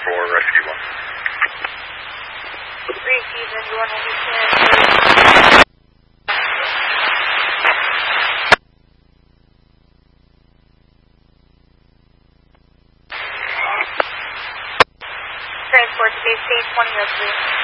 for Rescue 1. Receiving, you want to understand? Transport to base stage 2003.